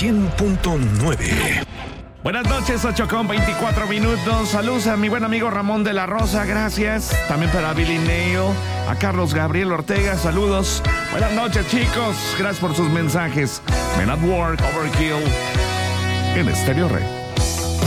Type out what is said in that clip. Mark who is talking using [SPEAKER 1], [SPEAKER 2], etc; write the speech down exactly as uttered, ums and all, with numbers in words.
[SPEAKER 1] cien punto nueve.
[SPEAKER 2] Buenas noches, ocho con veinticuatro minutos. Saludos a mi buen amigo Ramón de la Rosa, gracias. También para Billy Neil, a Carlos Gabriel Ortega, saludos. Buenas noches, chicos. Gracias por sus mensajes. Men at Work, Overkill, en Estéreo Red.